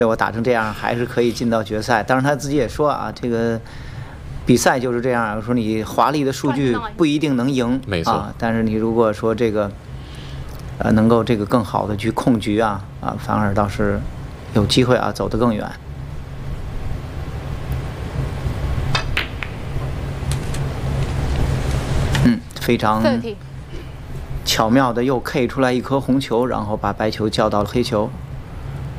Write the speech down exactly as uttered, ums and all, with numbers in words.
我打成这样还是可以进到决赛。当然他自己也说啊，这个比赛就是这样，说你华丽的数据不一定能赢， 没错啊，但是你如果说这个呃能够这个更好的去控局啊啊，反而倒是有机会啊走得更远。嗯，非常巧妙的又 K 出来一颗红球，然后把白球叫到了黑球。